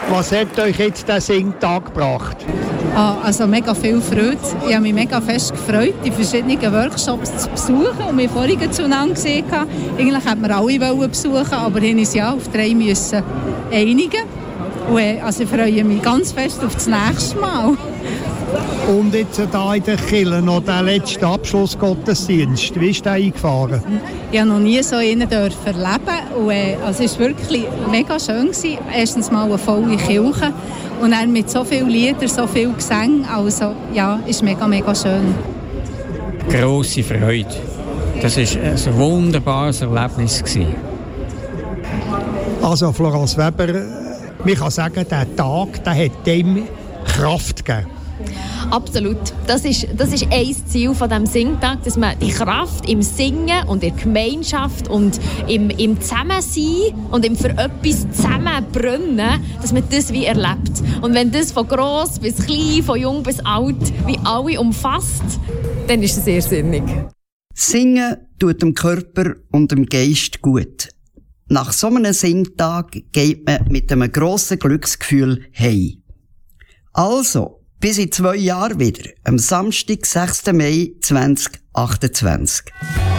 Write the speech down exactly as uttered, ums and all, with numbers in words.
Was hat euch jetzt der Singtag gebracht? Ah, also mega viel Freude. Ich habe mich mega fest gefreut, die verschiedenen Workshops zu besuchen. Und wir vorhin zueinander gesehen, eigentlich hätten wir alle besuchen, aber wir uns ja auf drei müssen einigen. Und also ich freue mich ganz fest auf das nächste Mal. Und jetzt hier in der Kirche noch der letzte Abschlussgottesdienst. Wie ist der eingefahren? Ich habe noch nie so einen erleben und äh, also es war wirklich mega schön gewesen. Erstens mal eine volle Kirche und dann mit so vielen Liedern, so viel Gesang. Also ja, ist mega, mega schön. Grosse Freude. Das war ein wunderbares Erlebnis gewesen. Also Florence Weber, man kann sagen, der Tag der hat dem Kraft gegeben. Absolut. Das ist, das ist ein Ziel von diesem Singtag, dass man die Kraft im Singen und in der Gemeinschaft und im, im Zusammensein und im für etwas zusammenbrennen, dass man das wie erlebt. Und wenn das von gross bis klein, von jung bis alt, wie alle umfasst, dann ist es sehr sinnig. Singen tut dem Körper und dem Geist gut. Nach so einem Singtag geht man mit einem grossen Glücksgefühl heim. Also, bis in zwei Jahren wieder, am Samstag, sechsten Mai zweitausendachtundzwanzig.